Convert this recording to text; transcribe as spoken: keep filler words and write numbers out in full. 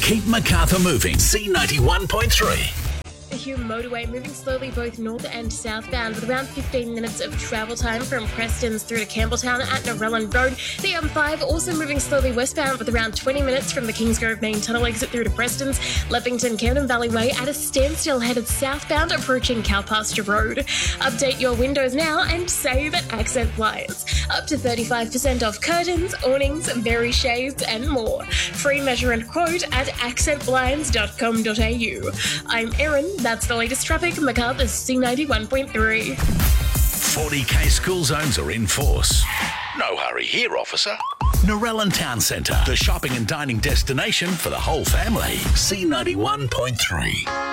Keep Macarthur moving. C ninety-one point three. The Hume motorway moving slowly both north and southbound with around fifteen minutes of travel time from Prestons through to Campbelltown at Narellan Road. The M five also moving slowly westbound with around twenty minutes from the Kingsgrove main tunnel exit through to Prestons. Leppington Camden Valley Way at a standstill headed southbound approaching Cowpasture Road. Update your windows now and save at Accent Blinds. Up to thirty-five percent off curtains, awnings, berry shades and more. Free measure and quote at accent blinds dot com dot a u. I'm Erin. That's the latest traffic. Macarthur's C ninety-one point three. forty K school zones are in force. No hurry here, officer. Narellan Town Centre, the shopping and dining destination for the whole family. C ninety-one point three.